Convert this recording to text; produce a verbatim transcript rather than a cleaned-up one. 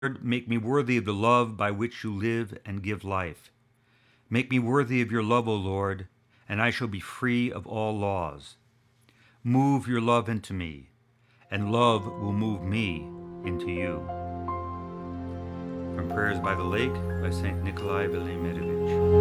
Lord, make me worthy of the love by which you live and give life. Make me worthy of your love, O Lord, and I shall be free of all laws. Move your love into me, and love will move me into you. From Prayers by the Lake by Saint Nikolai Vladimirovich.